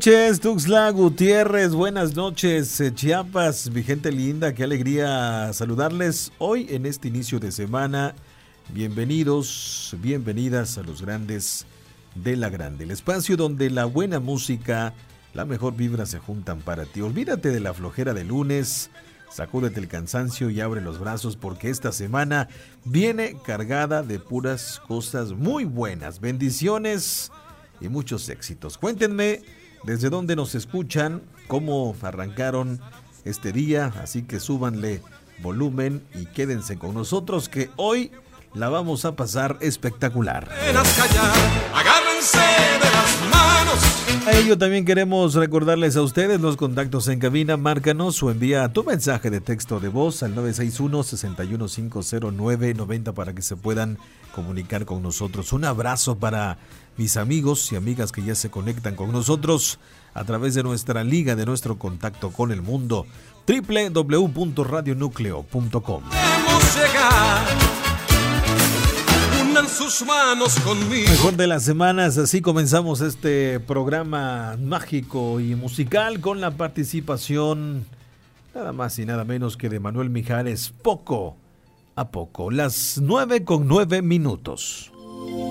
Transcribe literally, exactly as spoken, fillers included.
Noches, Tuxtla Gutiérrez, buenas noches, eh, Chiapas, mi gente linda, qué alegría saludarles hoy en este inicio de semana. Bienvenidos, bienvenidas a los grandes de la grande, el espacio donde la buena música, la mejor vibra se juntan para ti. Olvídate de la flojera de lunes, sacúdete el cansancio y abre los brazos porque esta semana viene cargada de puras cosas muy buenas, bendiciones y muchos éxitos. Cuéntenme desde dónde nos escuchan, cómo arrancaron este día, así que súbanle volumen y quédense con nosotros que hoy la vamos a pasar espectacular. Agárrense de las manos. A ello también queremos recordarles a ustedes los contactos en cabina. Márcanos o envía tu mensaje de texto de voz al nueve seis uno, seis uno cinco cero nueve nueve cero para que se puedan comunicar con nosotros. Un abrazo para mis amigos y amigas que ya se conectan con nosotros a través de nuestra liga, de nuestro contacto con el mundo, doble u doble u doble u punto radio núcleo punto com. Sus manos conmigo. Mejor de las semanas, así comenzamos este programa mágico y musical con la participación nada más y nada menos que de Manuel Mijares, poco a poco, las nueve con nueve minutos.